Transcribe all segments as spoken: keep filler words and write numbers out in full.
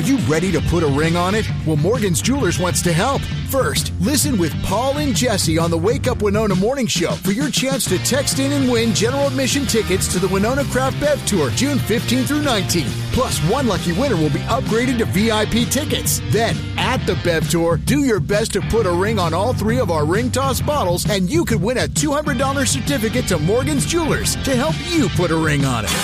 Are you ready to put a ring on it? Well, Morgan's Jewelers wants to help. First, listen with Paul and Jesse on the Wake Up Winona Morning Show for your chance to text in and win general admission tickets to the Winona Craft Bev Tour June fifteenth through nineteenth. Plus, one lucky winner will be upgraded to V I P tickets. Then, at the Bev Tour, do your best to put a ring on all three of our ring toss bottles, and you could win a two hundred dollars certificate to Morgan's Jewelers to help you put a ring on it.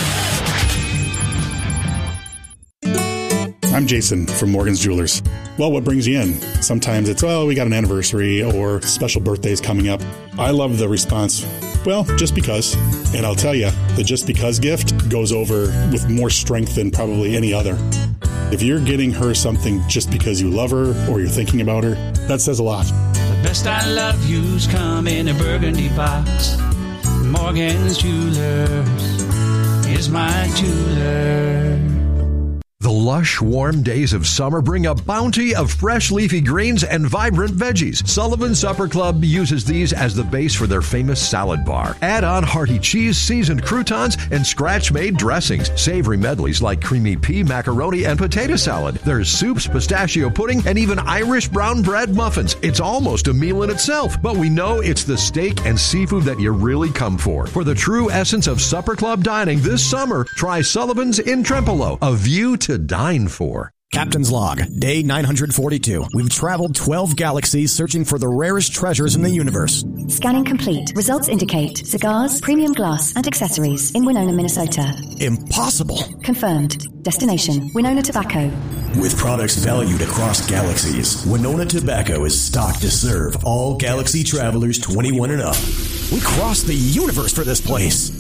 I'm Jason from Morgan's Jewelers. Well, what brings you in? Sometimes it's, oh, we got an anniversary or special birthdays coming up. I love the response, well, just because. And I'll tell you, the just because gift goes over with more strength than probably any other. If you're getting her something just because you love her or you're thinking about her, that says a lot. The best I love you's come in a burgundy box. Morgan's Jewelers is my jeweler. The lush, warm days of summer bring a bounty of fresh leafy greens and vibrant veggies. Sullivan Supper Club uses these as the base for their famous salad bar. Add on hearty cheese, seasoned croutons, and scratch-made dressings. Savory medleys like creamy pea, macaroni, and potato salad. There's soups, pistachio pudding, and even Irish brown bread muffins. It's almost a meal in itself, but we know it's the steak and seafood that you really come for. For the true essence of Supper Club dining this summer, try Sullivan's in Trempolo, a view to dine for. Captain's Log, day nine hundred forty-two. We've traveled twelve galaxies searching for the rarest treasures in the universe. Scanning complete. Results indicate cigars, premium glass, and accessories in Winona, Minnesota. Impossible. Confirmed. Destination, Winona Tobacco. With products valued across galaxies, Winona Tobacco is stocked to serve all galaxy travelers twenty-one and up. We crossed the universe for this place.